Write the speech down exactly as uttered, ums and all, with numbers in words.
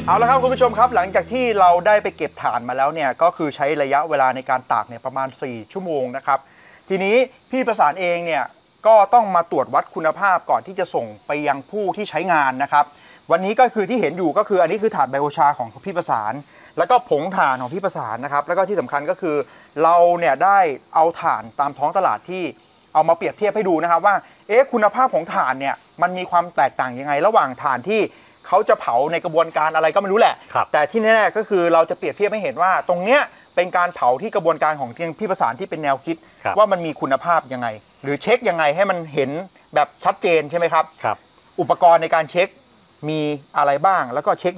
เอาละครับคุณผู้ชมครับหลังจากที่เราได้ไปเก็บถ่านมาแล้วเนี่ยก็คือใช้ระยะเวลาในการตากเนี่ยประมาณสี่ชั่วโมงนะครับทีนี้พี่ประสานเองเนี่ยก็ต้องมาตรวจวัดคุณภาพก่อนที่จะส่งไปยังผู้ที่ใช้งานนะครับวันนี้ก็คือที่เห็นอยู่ก็คืออันนี้คือถ่านไบโอชาของพี่ประสานแล้วก็ผงถ่านของพี่ประสานนะครับแล้วก็ที่สำคัญก็คือเราเนี่ยได้เอาถ่านตามท้องตลาดที่เอามาเปรียบเทียบให้ดูนะครับว่าเอ๊ะคุณภาพของถ่านเนี่ยมันมีความแตกต่างยังไงระหว่างถ่านที่เขาจะเผาในกระบวนการอะไรก็ไม่รู้แหละแต่ที่แน่ๆก็คือเราจะเปรียบเทียบให้เห็นว่าตรงเนี้ยเป็นการเผาที่กระบวนการของพี่ประสานที่เป็นแนวคิดว่ามันมีคุณภาพยังไงหรือเช็คยังไงให้มันเห็นแบบชัดเจนใช่ไหมครับอุปกรณ์ในการเช็คมีอะไรบ้างแล้วก็เช็ค